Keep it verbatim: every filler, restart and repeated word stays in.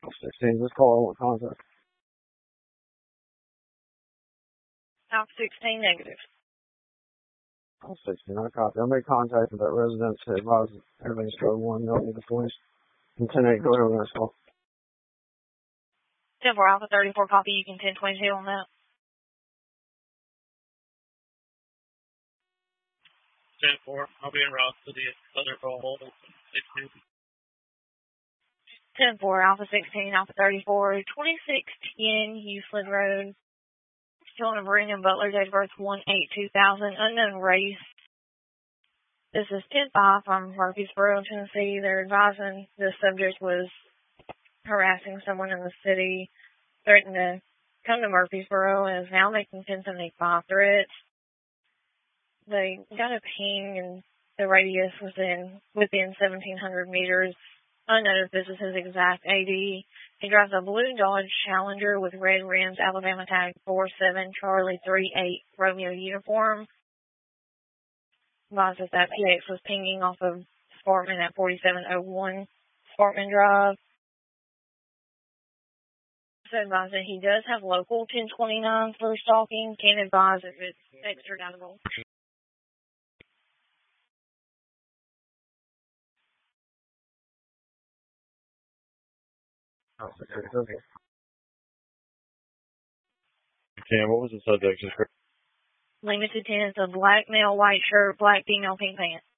sixteen, this call with contact. Alpha sixteen, negative. Alpha sixteen, I copy. I made contact with that residence to advise everything's code one, they'll need the police. And ten eight, go ahead with this call. ten four, Alpha thirty-four, copy. You can ten twenty-two on that. ten four, I'll be en route to the other call. Hold on. ten four, Alpha sixteen, Alpha thirty-four, twenty-six ten, Euclid Road. Still in Verena Butler, date of birth one eight two thousand, unknown race. This is ten five from Murfreesboro, Tennessee. They're advising the subject was harassing someone in the city, threatened to come to Murfreesboro, and is now making ten seventy-five threats. They got a ping, and the radius was in within seventeen hundred meters. Unknown if this is his exact A D. He drives a blue Dodge Challenger with red rims, Alabama tag four seven Charlie three eight Romeo uniform. Advised that that P X was pinging off of Sparkman at forty-seven oh one Sparkman Drive. So advised that he does have local ten twenty-nine for stalking. Can't advise if it's extraditable. Oh, okay, okay. Cam, what was the subject? Limited tenants of black male, white shirt, black female, pink pants.